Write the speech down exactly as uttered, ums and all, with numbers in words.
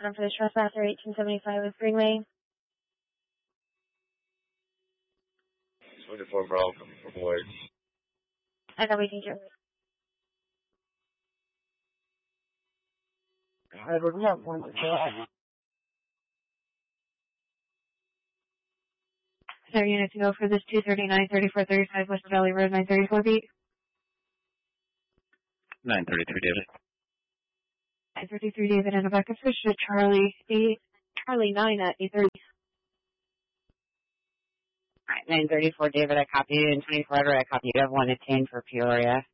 on for the trespasser, eighteen seventy-five West Greenway. twenty-four Bravo coming from Ward. I know we can get Edward, we have one to go. There unit to go for this two thirty-nine, thirty-four thirty-five West Valley Road, nine thirty-four beat. nine thirty-three, David. nine thirty-three David, and a backup switch to Charlie eight, Charlie nine at eight thirty. Alright, nine thirty-four David, I copy you, and twenty-four Edward, I copy you. I have one attained for Peoria.